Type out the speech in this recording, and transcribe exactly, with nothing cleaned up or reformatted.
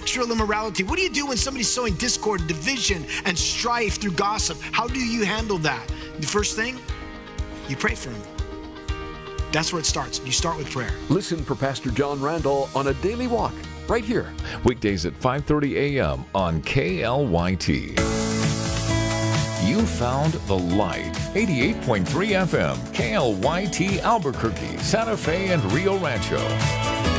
sexual immorality? What do you do when somebody's sowing discord, division, and strife through gossip? How do you handle that? The first thing, you pray for them. That's where it starts. You start with prayer. Listen for Pastor John Randall on A Daily Walk, right here. Weekdays at five thirty a.m. on K L Y T. You found the light. eighty-eight point three F M, K L Y T Albuquerque, Santa Fe, and Rio Rancho.